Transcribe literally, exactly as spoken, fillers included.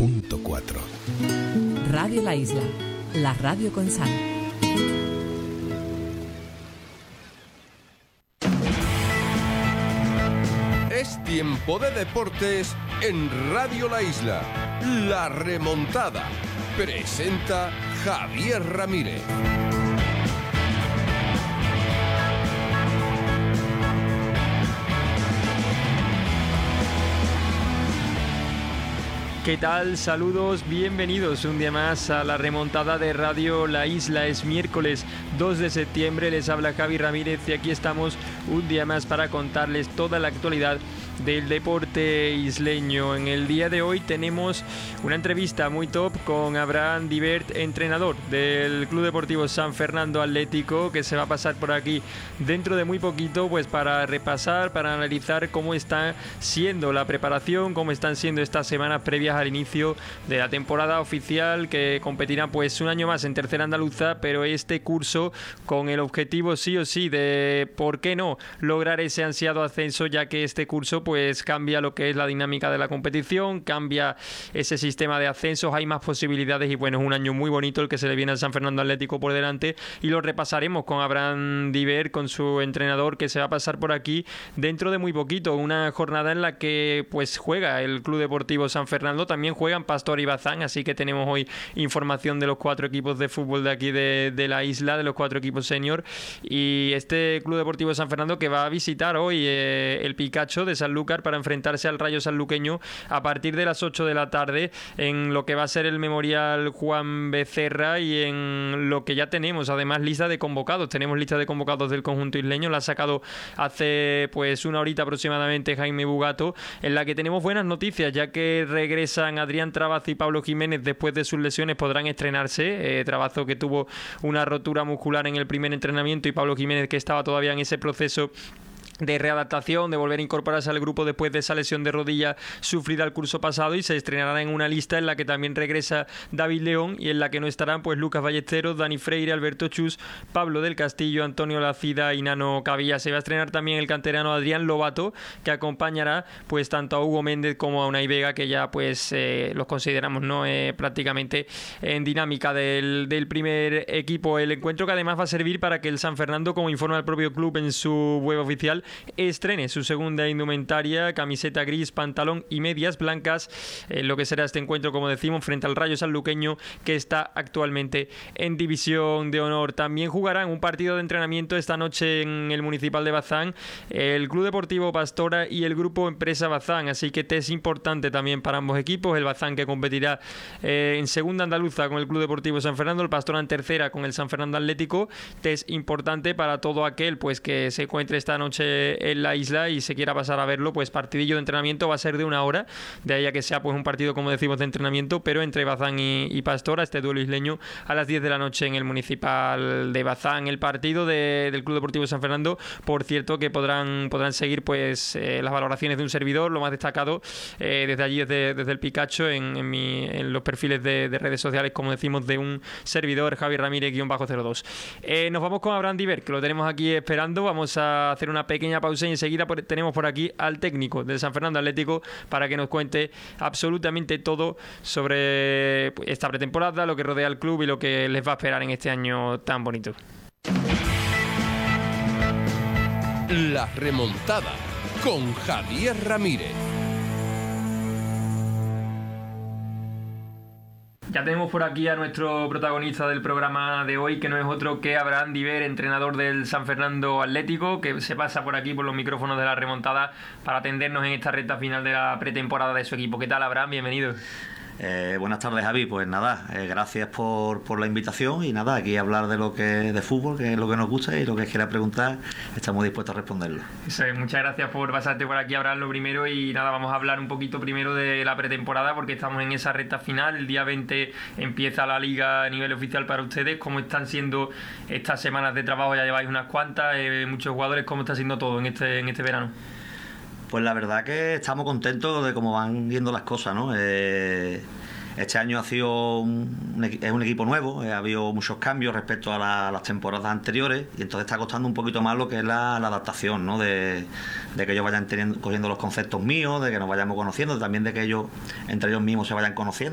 punto cuatro. Radio La Isla, la radio con sal. Es tiempo de deportes en Radio La Isla. La remontada. Presenta Javier Ramírez. ¿Qué tal? Saludos, bienvenidos un día más a la remontada de Radio La Isla. Es miércoles dos de septiembre, les habla Javi Ramírez y aquí estamos un día más para contarles toda la actualidad del deporte isleño. En el día de hoy tenemos una entrevista muy top con Abraham Divert, entrenador del Club Deportivo San Fernando Atlético, que se va a pasar por aquí dentro de muy poquito, pues para repasar, para analizar cómo está siendo la preparación, cómo están siendo estas semanas previas al inicio de la temporada oficial, que competirá pues un año más en tercera andaluza, pero este curso con el objetivo sí o sí de, ¿por qué no?, lograr ese ansiado ascenso, ya que este curso pues cambia lo que es la dinámica de la competición, cambia ese sistema de ascensos, hay más posibilidades y bueno, es un año muy bonito el que se le viene al San Fernando Atlético por delante y lo repasaremos con Abraham Divert, con su entrenador, que se va a pasar por aquí dentro de muy poquito, una jornada en la que pues juega el Club Deportivo San Fernando, también juegan Pastor y Bazán, así que tenemos hoy información de los cuatro equipos de fútbol de aquí de, de la isla, de los cuatro equipos senior, y este Club Deportivo San Fernando que va a visitar hoy eh, el Picacho de Sanlúcar para enfrentarse al Rayo Sanluqueño a partir de las ocho de la tarde en lo que va a ser el Memorial Juan Becerra y en lo que ya tenemos además lista de convocados. Tenemos lista de convocados del conjunto isleño, la ha sacado hace pues una horita aproximadamente Jaime Bugato, en la que tenemos buenas noticias, ya que regresan Adrián Trabazo y Pablo Jiménez después de sus lesiones, podrán estrenarse. eh, Trabazo, que tuvo una rotura muscular en el primer entrenamiento, y Pablo Jiménez, que estaba todavía en ese proceso de readaptación, de volver a incorporarse al grupo después de esa lesión de rodilla sufrida el curso pasado, y se estrenarán en una lista en la que también regresa David León y en la que no estarán pues Lucas Ballesteros, Dani Freire, Alberto Chus, Pablo del Castillo, Antonio Lacida y Nano Cavilla. Se va a estrenar también el canterano Adrián Lobato, que acompañará pues tanto a Hugo Méndez como a Unai Vega, que ya pues eh, los consideramos no eh, prácticamente en dinámica del, del primer equipo. El encuentro que además va a servir para que el San Fernando, como informa el propio club en su web oficial, estrene su segunda indumentaria, camiseta gris, pantalón y medias blancas, en lo que será este encuentro, como decimos, frente al Rayo Sanluqueño, que está actualmente en División de Honor. También jugarán un partido de entrenamiento esta noche en el Municipal de Bazán el Club Deportivo Pastora y el Grupo Empresa Bazán, así que test importante también para ambos equipos. El Bazán, que competirá eh, en segunda andaluza con el Club Deportivo San Fernando, el Pastora en tercera con el San Fernando Atlético. Test importante para todo aquel pues que se encuentre esta noche en la isla y se quiera pasar a verlo. Pues partidillo de entrenamiento, va a ser de una hora, de ahí a que sea pues un partido, como decimos, de entrenamiento, pero entre Bazán y, y Pastora, este duelo isleño a las diez de la noche en el Municipal de Bazán. El partido de, del Club Deportivo San Fernando, por cierto, que podrán, podrán seguir pues eh, las valoraciones de un servidor, lo más destacado eh, desde allí, desde, desde el Picacho, en, en, mi, en los perfiles de, de redes sociales, como decimos, de un servidor, Javi Ramírez cero dos. Eh, nos vamos con Abraham Divert, que lo tenemos aquí esperando. Vamos a hacer una pequeña pausa y enseguida tenemos por aquí al técnico del San Fernando Atlético para que nos cuente absolutamente todo sobre esta pretemporada, lo que rodea al club y lo que les va a esperar en este año tan bonito. La remontada con Javier Ramírez. Ya tenemos por aquí a nuestro protagonista del programa de hoy, que no es otro que Abraham Divert, entrenador del San Fernando Atlético, que se pasa por aquí por los micrófonos de la remontada para atendernos en esta recta final de la pretemporada de su equipo. ¿Qué tal, Abraham? Bienvenido. Eh, buenas tardes, Javi. Pues nada, eh, gracias por, por la invitación y nada, aquí hablar de lo que de fútbol, que es lo que nos gusta, y lo que quiera preguntar, estamos dispuestos a responderlo. Eso es, muchas gracias por pasarte por aquí, Abraham, lo primero, y nada, vamos a hablar un poquito primero de la pretemporada, porque estamos en esa recta final. El día veinte empieza la liga a nivel oficial para ustedes. ¿Cómo están siendo estas semanas de trabajo? Ya lleváis unas cuantas, eh, muchos jugadores. ¿Cómo está siendo todo en este, en este verano? Pues la verdad que estamos contentos de cómo van yendo las cosas, ¿no? Eh, este año ha sido un, es un equipo nuevo, eh, ha habido muchos cambios respecto a, la, a las temporadas anteriores, y entonces está costando un poquito más lo que es la, la adaptación, ¿no? De, de que ellos vayan teniendo, cogiendo los conceptos míos, de que nos vayamos conociendo, también de que ellos entre ellos mismos se vayan conociendo.